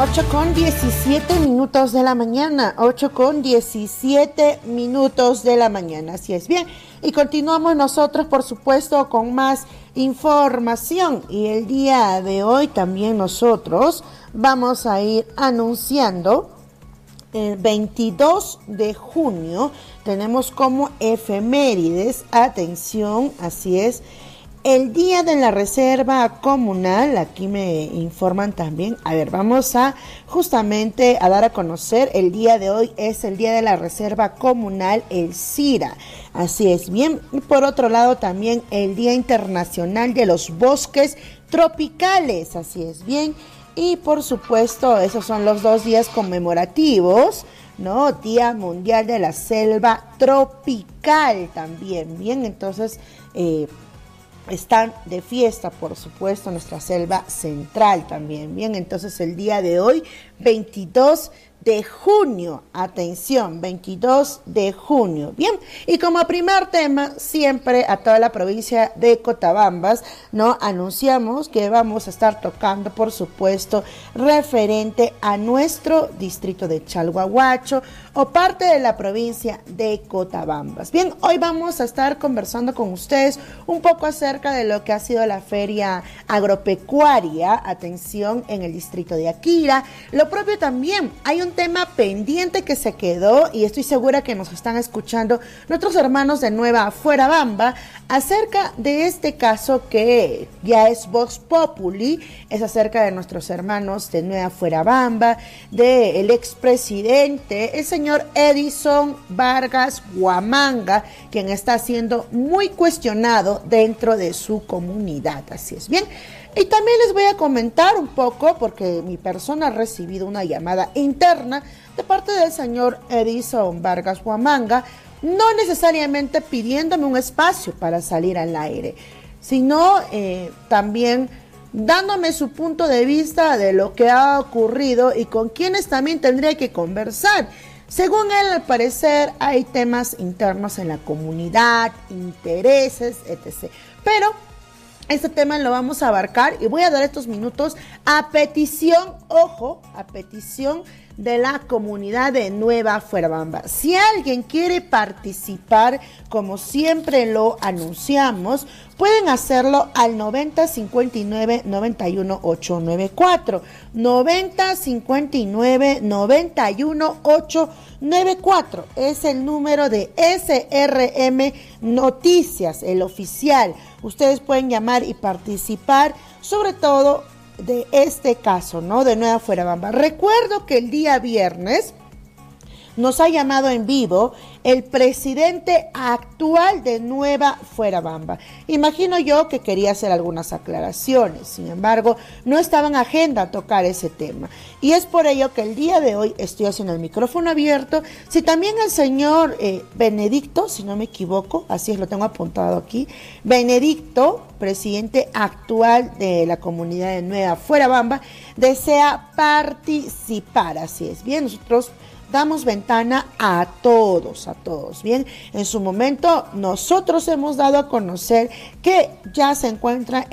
8:17 de la mañana, 8:17 de la mañana, así es. Bien, y continuamos nosotros, por supuesto, con más información. Y el día de hoy también nosotros vamos a ir anunciando el 22 de junio, tenemos como efemérides, atención, así es, el día de la reserva comunal. Aquí me informan también. A ver, vamos a justamente a dar a conocer. El día de hoy es el día de la reserva comunal, el CIRA. Así es, bien. Y por otro lado también el Día Internacional de los Bosques Tropicales. Así es, bien. Y por supuesto, esos son los 2 días conmemorativos, ¿no? Día Mundial de la Selva Tropical también, bien. Entonces, están de fiesta, por supuesto, nuestra selva central también, bien. Entonces, el día de hoy, 22 de junio, atención, 22 de junio, bien. Y como primer tema, siempre a toda la provincia de Cotabambas, ¿no? Anunciamos que vamos a estar tocando, por supuesto, referente a nuestro distrito de Chalhuahuacho o parte de la provincia de Cotabambas. Bien, hoy vamos a estar conversando con ustedes un poco acerca de lo que ha sido la feria agropecuaria, atención, en el distrito de Aquira. Lo propio también, hay un tema pendiente que se quedó y estoy segura que nos están escuchando nuestros hermanos de Nueva Fuerabamba acerca de este caso que ya es Vox Populi, es acerca de nuestros hermanos de Nueva Fuerabamba, del expresidente, el señor Edison Vargas Huamanga, quien está siendo muy cuestionado dentro de su comunidad, así es, bien. Y también les voy a comentar un poco, porque mi persona ha recibido una llamada interna de parte del señor Edison Vargas Huamanga, no necesariamente pidiéndome un espacio para salir al aire, sino también dándome su punto de vista de lo que ha ocurrido y con quienes también tendría que conversar. Según él, al parecer, hay temas internos en la comunidad, intereses, etc. Pero este tema lo vamos a abarcar y voy a dar estos minutos a petición, ojo, a petición de la comunidad de Nueva Fuerabamba. Si alguien quiere participar, como siempre lo anunciamos, pueden hacerlo al 90 59 91 894. 90 59 91 894 es el número de SRM Noticias, el oficial. Ustedes pueden llamar y participar, sobre todo de este caso, ¿no? De Nueva Fuerabamba. Recuerdo que el día viernes nos ha llamado en vivo el presidente actual de Nueva Fuerabamba. Imagino yo que quería hacer algunas aclaraciones, sin embargo, no estaba en agenda tocar ese tema. Y es por ello que el día de hoy estoy haciendo el micrófono abierto. Si también el señor Benedicto, si no me equivoco, así es, lo tengo apuntado aquí, Benedicto, presidente actual de la comunidad de Nueva Fuerabamba, desea participar, así es. Bien, nosotros damos ventana a todos, bien. En su momento nosotros hemos dado a conocer que ya se encuentra